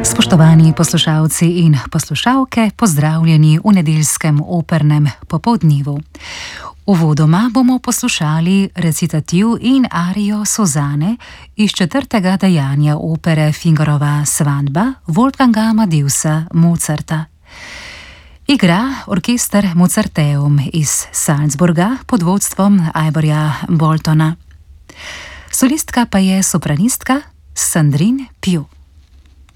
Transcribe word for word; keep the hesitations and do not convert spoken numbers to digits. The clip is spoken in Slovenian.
Spoštovani poslušalci in poslušalke, pozdravljeni v nedeljskem opernem popoldnevu. Uvodoma bomo poslušali recitativ in arijo Suzane iz četrtega dejanja opere Fingarova svadba Wolfganga Amadeusa Mozarta. Igra orkester Mozarteum iz Salzburga pod vodstvom Ivorja Boltona. Solistka pa je sopranistka Sandrine Piu.